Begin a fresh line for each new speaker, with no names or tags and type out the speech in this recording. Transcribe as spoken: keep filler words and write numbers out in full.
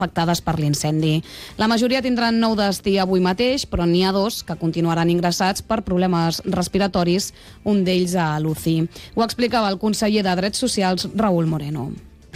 afectades per l'incendi. La majoria tindran nou destí avui mateix, però n'hi ha dos que continuaran ingressats per problemes respiratoris, un d'ells a l'U C I. Ho explicava el conseller de Drets Socials, Raúl Moreno.